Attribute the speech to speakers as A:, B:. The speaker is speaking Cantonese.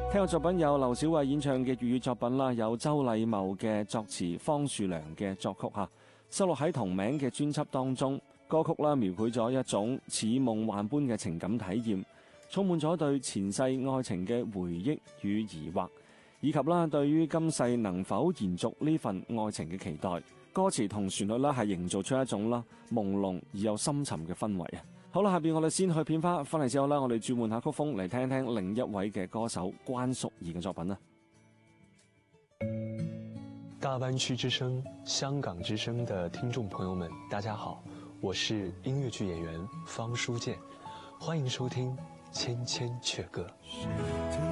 A: 聽個作品有劉小慧演唱嘅粵語作品啦，有周禮茂嘅作詞，方樹良嘅作曲吓，收錄喺同名嘅專輯當中。歌曲啦描繪咗一種似夢幻般嘅情感體驗，充滿咗對前世愛情嘅回憶與疑惑，以及啦對於今世能否延續呢份愛情嘅期待。歌詞同旋律啦係營造出一種啦朦朧而又深沉嘅氛圍啊！好啦，下邊我哋先去片花，翻嚟之後啦，我哋轉換下曲風嚟聽聽另一位嘅歌手關淑怡嘅作品啦。
B: 大灣區之聲、香港之聲的聽眾朋友們，大家好，我是音樂劇演員方書健，歡迎收聽《千千闕歌》。